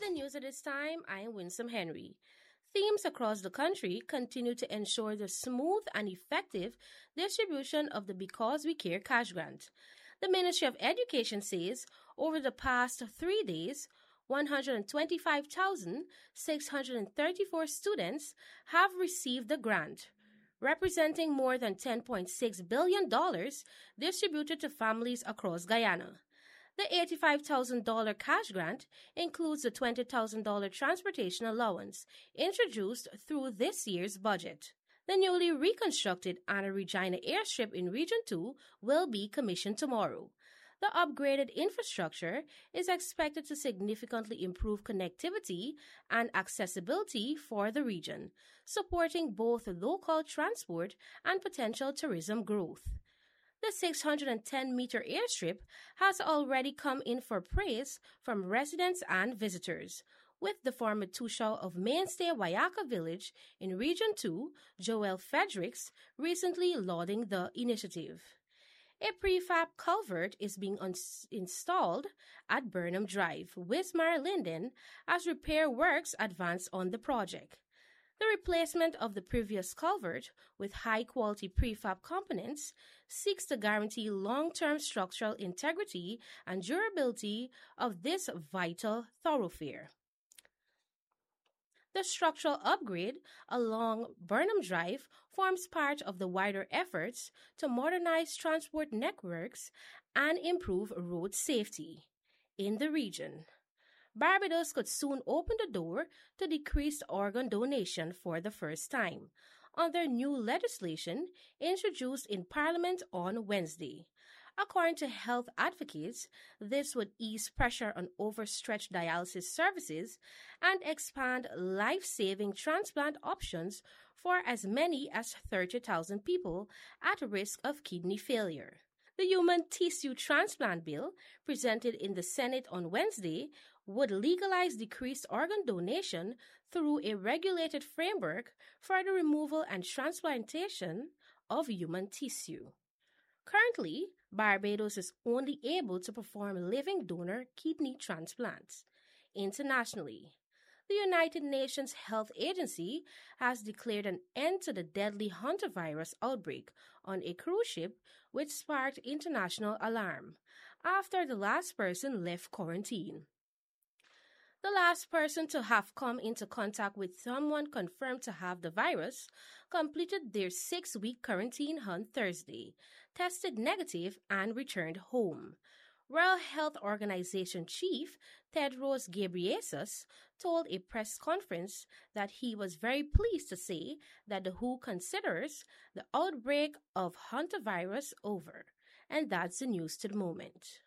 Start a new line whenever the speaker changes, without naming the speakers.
the news at this time, I am Winsome Henry. Themes across the country continue to ensure the smooth and effective distribution of the Because We Care cash grant. The Ministry of Education says over the past 3 days, 125,634 students have received the grant, representing more than $10.6 billion distributed to families across Guyana. The $85,000 cash grant includes the $20,000 transportation allowance introduced through this year's budget. The newly reconstructed Anna Regina airstrip in Region 2 will be commissioned tomorrow. The upgraded infrastructure is expected to significantly improve connectivity and accessibility for the region, supporting both local transport and potential tourism growth. The 610-meter airstrip has already come in for praise from residents and visitors, with the former Tushaw of Mainstay Wayaka Village in Region 2, Joel Fredericks, recently lauding the initiative. A prefab culvert is being installed at Burnham Drive, Wismar Linden, as repair works advance on the project. The replacement of the previous culvert with high-quality prefab components seeks to guarantee long-term structural integrity and durability of this vital thoroughfare. The structural upgrade along Burnham Drive forms part of the wider efforts to modernize transport networks and improve road safety in the region. Barbados could soon open the door to decreased organ donation for the first time, under new legislation introduced in Parliament on Wednesday. According to health advocates, this would ease pressure on overstretched dialysis services and expand life-saving transplant options for as many as 30,000 people at risk of kidney failure. The Human Tissue Transplant Bill, presented in the Senate on Wednesday, would legalize decreased organ donation through a regulated framework for the removal and transplantation of human tissue. Currently, Barbados is only able to perform living donor kidney transplants. Internationally, the United Nations Health Agency has declared an end to the deadly hantavirus outbreak on a cruise ship, which sparked international alarm after the last person left quarantine. The last person to have come into contact with someone confirmed to have the virus completed their 6-week quarantine on Thursday, tested negative, and returned home. World Health Organization Chief Tedros Ghebreyesus told a press conference that he was very pleased to say that the WHO considers the outbreak of hantavirus over. And that's the news to the moment.